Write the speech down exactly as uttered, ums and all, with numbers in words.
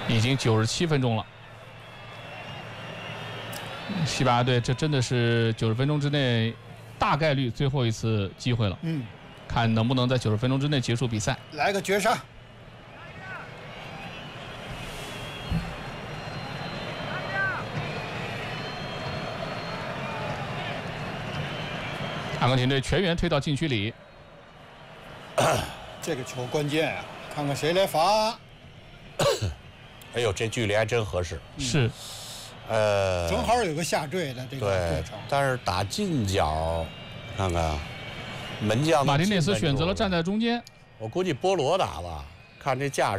已经九十七分钟了。西班牙队这真的是九十分钟之内大概率最后一次机会了。 嗯， 看能不能在九十分钟之内结束比赛。 来个绝杀。 阿根廷队全员推到禁区里。 这个球关键啊，看看谁来罚。 哎呦，这距离还真合适。 是。 呃， 正好有个下坠的这个过程。 但是打近角，看看门将马丁内斯选择了站在中间。 我估计波罗打吧，看这架势。